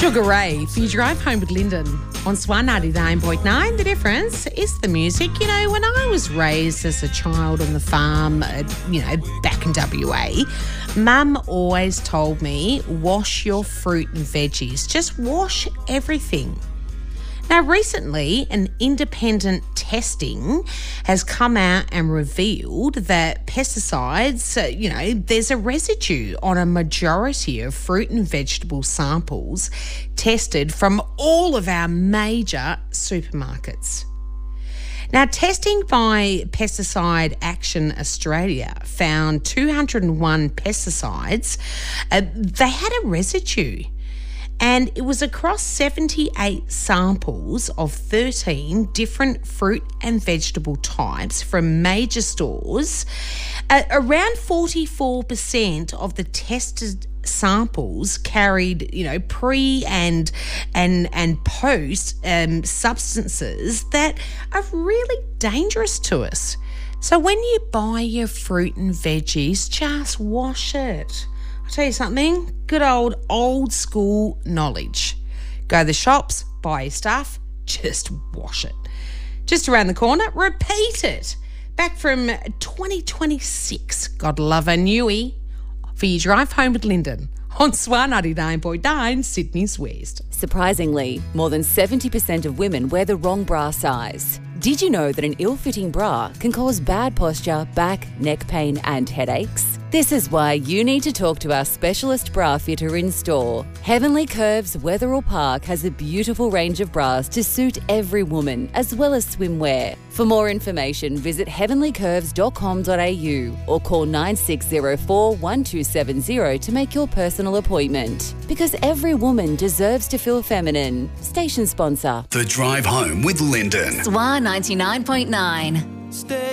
Sugar Ray for your drive home with Lyndon on Swan 99.9. The difference is the music. You know, when I was raised as a child on the farm, back in WA, Mum always told me, wash your fruit and veggies. Just wash everything. Now, recently, an independent testing has come out and revealed that pesticides, there's a residue on a majority of fruit and vegetable samples tested from all of our major supermarkets. Now, testing by Pesticide Action Australia found 201 pesticides. They had a residue. And it was across 78 samples of 13 different fruit and vegetable types from major stores. Around 44% of the tested samples carried, pre and post substances that are really dangerous to us. So when you buy your fruit and veggies, just wash it. I'll tell you something, good old school knowledge. Go to the shops, buy your stuff, just wash it. Just around the corner, repeat it. Back from 2026, God love a newie for your drive home with Lyndon on Swan 99.9, Sydney's West. Surprisingly, more than 70% of women wear the wrong bra size. Did you know that an ill-fitting bra can cause bad posture, back, neck pain and headaches? This is why you need to talk to our specialist bra fitter in store. Heavenly Curves Wetherill Park has a beautiful range of bras to suit every woman, as well as swimwear. For more information, visit heavenlycurves.com.au or call 9604 1270 to make your personal appointment. Because every woman deserves to feel feminine. Station sponsor. The Drive Home with Lyndon. Swan 99.9.